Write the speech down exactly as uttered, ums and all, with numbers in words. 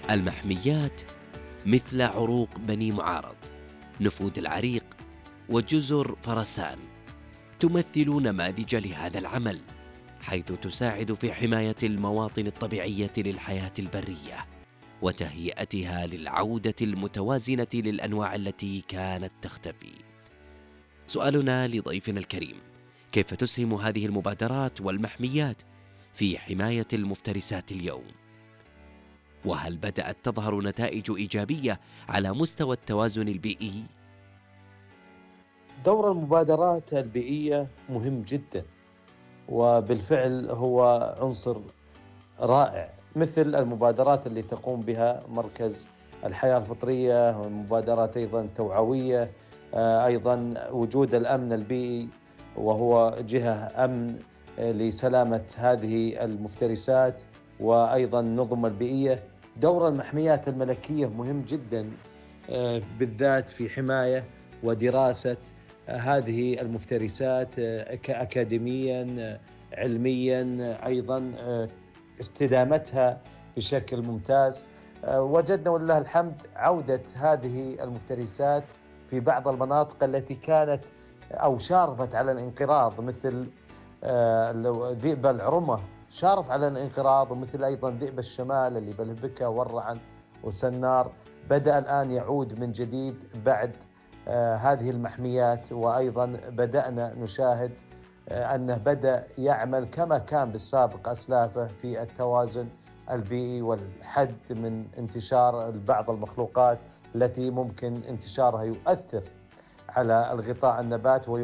المحميات مثل عروق بني معارض، نفود العريق، وجزر فرسان تمثل نماذج لهذا العمل، حيث تساعد في حماية المواطن الطبيعية للحياة البرية وتهيئتها للعودة المتوازنة للأنواع التي كانت تختفي. سؤالنا لضيفنا الكريم: كيف تسهم هذه المبادرات والمحميات في حماية المفترسات اليوم؟ وهل بدأت تظهر نتائج إيجابية على مستوى التوازن البيئي؟ دور المبادرات البيئية مهم جدا، وبالفعل هو عنصر رائع، مثل المبادرات اللي تقوم بها مركز الحياة الفطرية، ومبادرات أيضا توعوية، آه، أيضا وجود الأمن البيئي وهو جهة أمن آه، لسلامة هذه المفترسات، وأيضا النظم البيئية. دور المحميات الملكية مهم جدا، آه، بالذات في حماية ودراسة آه، هذه المفترسات آه، أكاديميا، آه، علميا، آه، أيضا آه، استدامتها بشكل ممتاز. آه، وجدنا ولله الحمد عودة هذه المفترسات في بعض المناطق التي كانت أو شارفت على الانقراض، مثل آه، لو- ذئب العرمة شارف على الانقراض، ومثل أيضا ذئب الشمال اللي بلهبكة والرعن وسنار، بدأ الآن يعود من جديد بعد آه، هذه المحميات. وأيضا بدأنا نشاهد آه، أنه بدأ يعمل كما كان بالسابق أسلافه في التوازن البيئي والحد من انتشار بعض المخلوقات التي ممكن انتشارها يؤثر على الغطاء النبات